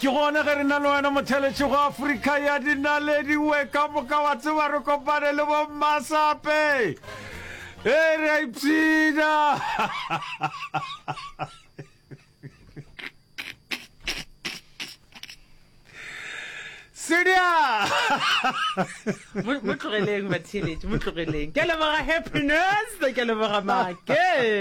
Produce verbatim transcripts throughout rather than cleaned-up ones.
ke gona ge re na le wena motheletši go Afrika ya dinaledi we ka moka wa tseba re kopane le bo Masape e re a ipsina Sidia mo tlogeleng batheletši mo tlogeleng ke leboga happiness ke leboga make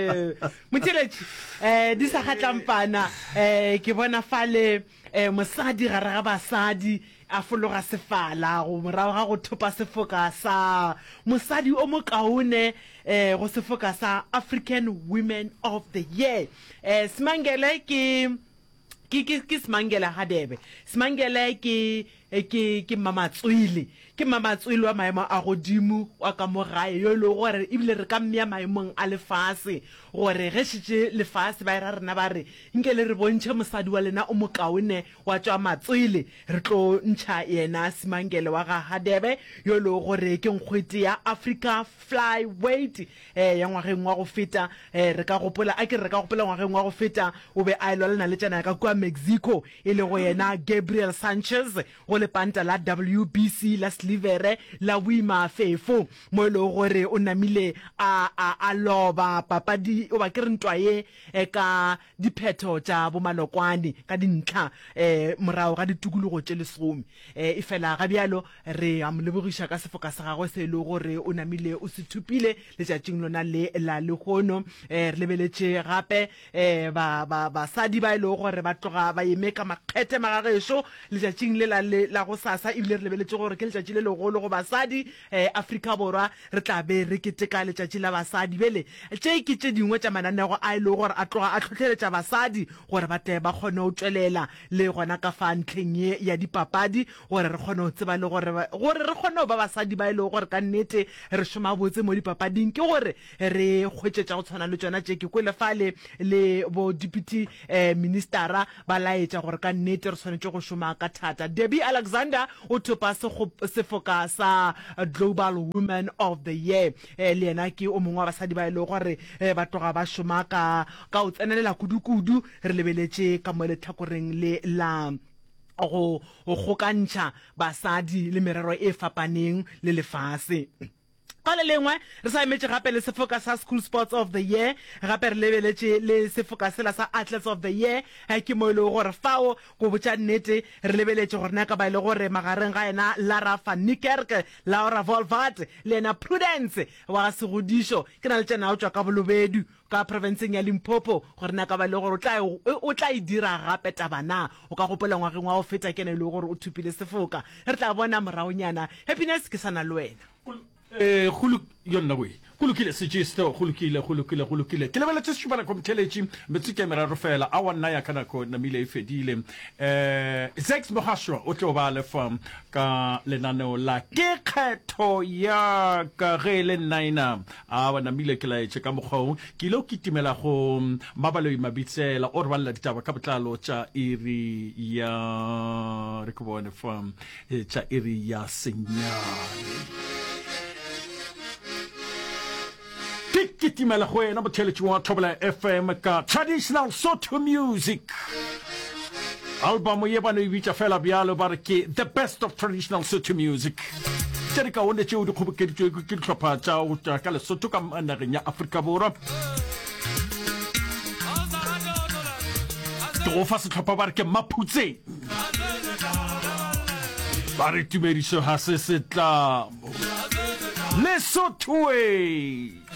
motheletši eh di sa gatlampana eh ke bona fale eh mosadi gare ga basadi a fologa sefala go morago ga go thopa sefoka sa mosadi o mo kaone eh go sefoka sa African Women of the Year eh Simangele ke ke ke ke Simangele Hadebe Simangele ke ke ke Mamatswile ke Mamatswile wa maemo a godimo wa ka mo gae yo le gore ibile re ka mmea maemong a lefase gore ge shitse lefase ba ira rena ba re nkele re bontshe mosadi wa lena o mokaone wa tswa Matswile re tlo ntsha yena Simangele wa ga Hadebe yo le gore ke nkgwete ya Africa Flyweight eh ya ngwageng wa go feta eh re ka gopola a ke re ka gopola ngwageng wa go feta o be a ilolana le tsena ka kwa Mexico ile go yena Gabriel Sanchez go le panta la W B C la slivere la Wima Fefo mo le gore o namile a a a loba papadi o ba ke re ntwa ye e ka diphetho tsa bo malokwane ka dintlha eh morao ga ditukulugo tse lesome eh e fela ga bialo re amlebogisha ka sefoka sa gagwe se le gore o namile o se thupile le tšatšing lona le la legono eh re lebeletse gape eh ba ba ba sadi ba ile gore ba tloga ba emeka makgethe magagesho le tšatšing le la la go sasa ibile re lebeletse gore ke letšatši le legolo go basadi eh Afrika Borwa re tla be re keteka letšatši la basadi bele tše ke tše dingwe tša mananego a ile gore a tloga a tlhotlheletša basadi gore ba tle ba kgone go tswelela le gona ka fa ntlheng ye ya dipapadi gore re kgone go tseba le gore gore re kgone go ba basadi ba ile gore ka nnete re šoma botse mo dipapading ke gore re kgwetšetša go tshwana le tsona tše ke kwele fale le bo deputy eh ministera ba laetša gore ka nnete re tshwanetse go šoma ka thata. Debbie Alexander o thopa sefoka sa Global Women of the Year eh le yena ke o mongwe wa basadi ba ile gore ba tloga ba šoma ka ka o tsenelela kudukudu re lebeletse ka mo le tlhakoreng le la go go kantšha basadi le merero e fapaneng le lefase ka le lengwe re sa emetse gape le sefoka sa School Sports of the Year gape re lebeletse le sefoka sela sa Athletes of the Year ha ke mo ile gore fao go botša nnete re lebeletse gore na ka ba ile gore magareng ga ena Lara van Niekerk Laura Volvat le na Prudence wa se godisho ke na le tsena o tswa ka bolobedu ka provinceng ya Limpopo gore na ka ba ile gore o tla o tla e dira gape tabana o ka gopola ngwageng wa go feta ke ne ile gore o thupile sefoka re tla bona moraonyana happiness ke sana le wena eh khulu yonna we kulukile sijisto kulukile kulukile kulukile ke lebela tse shubana ko mtheletši metsi kamera ro fela a wana ya kana ko na mile ifedile eh Zex Mohashwa o tlo ba le fam ka lenaneo la ke kgetho ya ka gele nina a wana mile ke la e ka mogong ke lo kitimela go mabalo mabitsela o re balla ditaba ka botlalo tša iri ya re ko bona fam tša iri ya senyane Kitimela khwena botheletši wa Thobela F M ka traditional Sotho music album ye bana ibitša fela bjalo ba re ke the best of traditional Sotho music tše di kaone tšeo di kgobokeditšwe ke dihlopha tša go tša ka Lesotho ka nageng ya Afrika Borwa ke go fa sehlopha ba re ke Maphutse ba re tumedišo ga se setlamo Lesotho